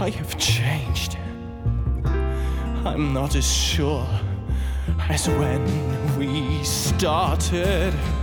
I have changed. I'm not as sure as when we started.